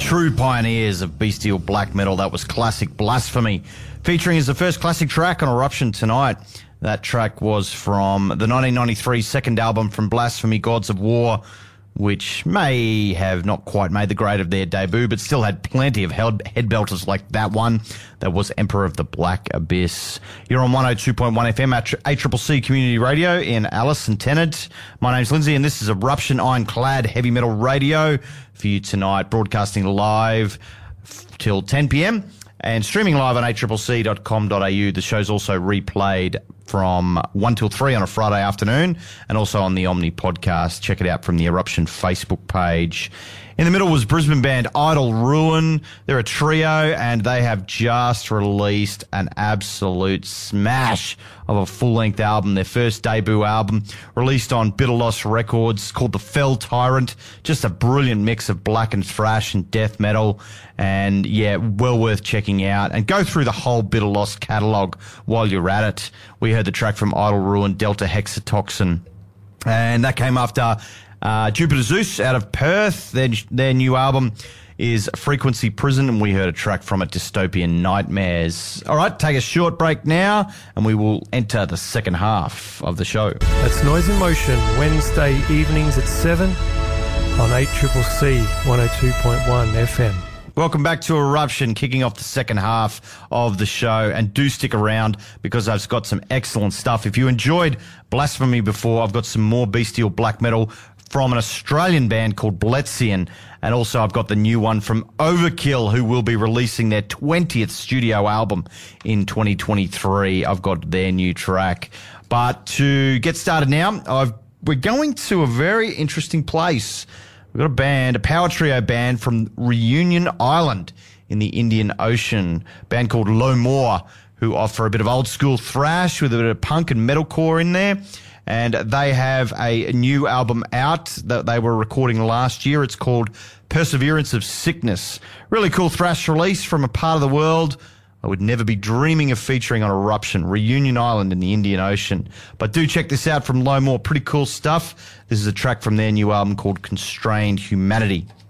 True pioneers of bestial black metal. That was Classic Blasphemy, featuring as the first classic track on Eruption tonight. That track was from the 1993 second album from Blasphemy, Gods of War, which may have not quite made the grade of their debut, but still had plenty of headbelters like that one. That was Emperor of the Black Abyss. You're on 102.1 FM at ACCC Community Radio in Alice and Tennant. My name's Lindsay, and this is Eruption Ironclad Heavy Metal Radio for you tonight, broadcasting live till 10 p.m. and streaming live on accc.com.au. The show's also replayed from 1 till 3 on a Friday afternoon and also on the Omni podcast. Check it out from the Eruption Facebook page. In the middle was Brisbane band Idle Ruin. They're a trio and they have just released an absolute smash of a full-length album, their first debut album, released on Bitter Loss Records, called The Fell Tyrant. Just a brilliant mix of black and thrash and death metal, and yeah, well worth checking out. And go through the whole Bitter Loss catalogue while you're at it. We heard the track from Idle Ruin, Delta Hexatoxin, and that came after Jupiter Zeus out of Perth. Their new album is Frequency Prison, and we heard a track from it, Dystopian Nightmares. All right, take a short break now, and we will enter the second half of the show. That's Noise in Motion, Wednesday evenings at 7 on ACCC 102.1 FM. Welcome back to Eruption, kicking off the second half of the show, and do stick around because I've got some excellent stuff. If you enjoyed Blasphemy before, I've got some more bestial black metal from an Australian band called Bletzian, and also I've got the new one from Overkill, who will be releasing their 20th studio album in 2023. I've got their new track. But to get started now, we're going to a very interesting place. We've got a band, a power trio band from Reunion Island in the Indian Ocean, a band called Low More, who offer a bit of old school thrash with a bit of punk and metalcore in there. And they have a new album out that they were recording last year. It's called Perseverance of Sickness. Really cool thrash release from a part of the world I would never be dreaming of featuring on Eruption, Reunion Island in the Indian Ocean. But do check this out from Low More. Pretty cool stuff. This is a track from their new album called Constrained Humanity.